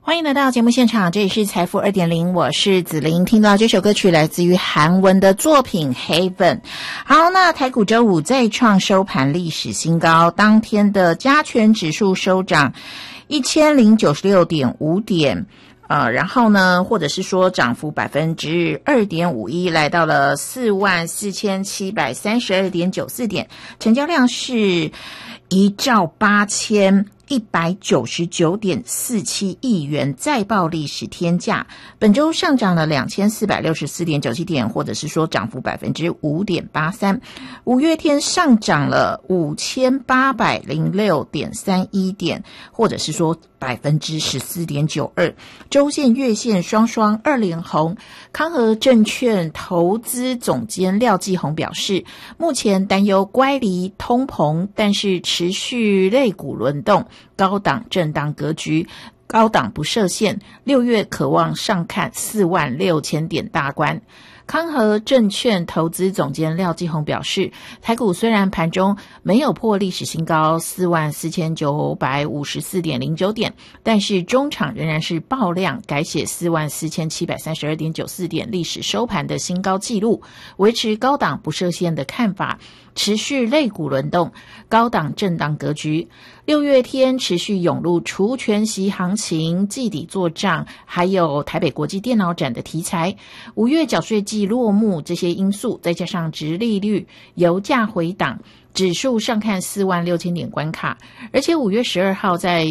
欢迎来到节目现场，这里是财富 2.0， 我是子琳。听到这首歌曲来自于韩文的作品 Heaven。 好，那台股周五再创收盘历史新高，当天的加权指数收涨 1096.5 点，然后呢，或者是说涨幅 2.51%， 来到了 44,732.94 点，成交量是1,899.47亿元，再报历史天价。本周上涨了 2,464.97 点，或者是说涨幅 5.83%。五月天上涨了 5,806.31 点，或者是说 14.92%。周线月线双双二连红。康和证券投资总监廖继宏表示，目前担忧乖离通膨，但是持续类股轮动，高档震荡格局，高档不设限，6月可望上看46000点大关。康和证券投资总监廖继宏表示，台股虽然盘中没有破历史新高 44,954.09 点，但是中场仍然是爆量改写 44,732.94 点历史收盘的新高纪录，维持高档不设限的看法，持续类股轮动，高档震荡格局。6月天持续涌入除权息行情、季底作账，还有台北国际电脑展的题材。5月缴税季落幕，这些因素再加上殖利率、油价回档，指数上看46000点关卡，而且5月12号在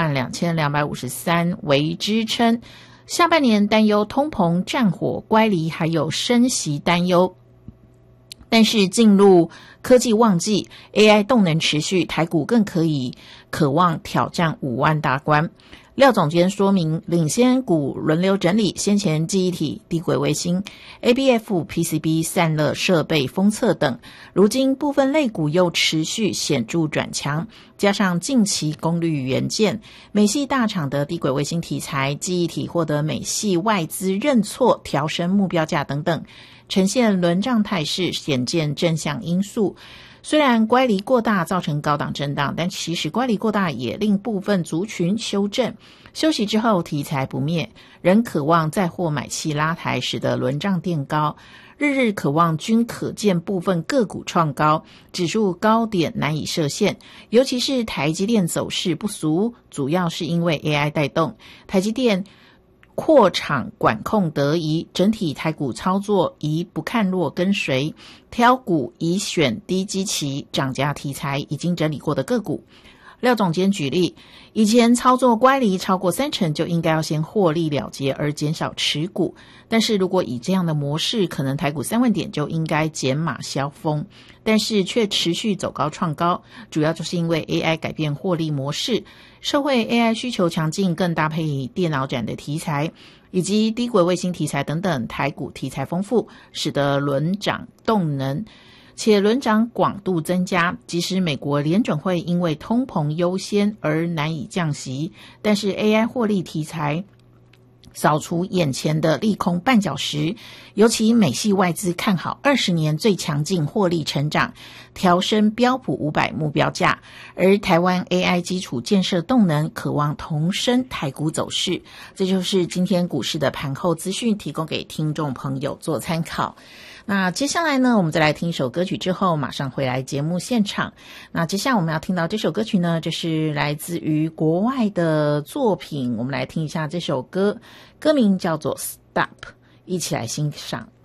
42253为支撑。下半年担忧通膨、战火、乖离，还有升息担忧。但是进入科技旺季， AI 动能持续，台股更渴望挑战5万大关。廖总监说明，领先股轮流整理，先前记忆体、低轨卫星、ABF、PCB、散热设备封测等，如今部分类股又持续显著转强，加上近期功率元件、美系大厂的低轨卫星题材，记忆体获得美系外资认错，调升目标价等等，呈现轮涨态势，显见正向因素。虽然乖离过大造成高档震荡，但其实乖离过大也令部分族群修正，休息之后题材不灭，仍渴望再获买气拉抬，使得轮涨垫高。日日渴望均可见部分个股创高，指数高点难以设限，尤其是台积电走势不俗，主要是因为 AI 带动，台积电扩厂管控得宜，整体台股操作宜不看弱跟随，挑股宜选低基期、涨价题材已经整理过的个股。廖总监举例，以前操作乖离超过30%就应该要先获利了结而减少持股，但是如果以这样的模式，可能台股3万点就应该减码消风，但是却持续走高创高，主要就是因为 AI 改变获利模式，社会 AI 需求强劲，更搭配电脑展的题材以及低轨卫星题材等等，台股题材丰富，使得轮涨动能，且轮涨广度增加。即使美国联准会因为通膨优先而难以降息，但是 AI 获利题材扫除眼前的利空绊脚石，尤其美系外资看好20年最强劲获利成长，调升标普500目标价，而台湾 AI 基础建设动能渴望同升台股走势。这就是今天股市的盘后资讯，提供给听众朋友做参考。那接下来呢，我们再来听一首歌曲之后马上回来节目现场。那接下来我们要听到这首歌曲呢，这是来自于国外的作品，我们来听一下这首歌，歌名叫做 Stop， 一起来欣赏。